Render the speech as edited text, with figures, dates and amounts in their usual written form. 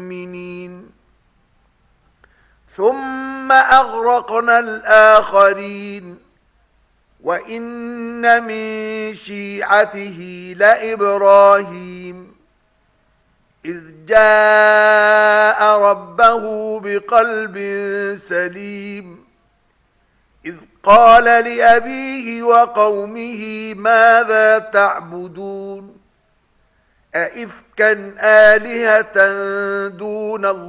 المؤمنين ثم أغرقنا الآخرين وإن من شيعته لإبراهيم إذ جاء ربه بقلب سليم إذ قال لأبيه وقومه ماذا تعبدون أئفكا آلهة دون الله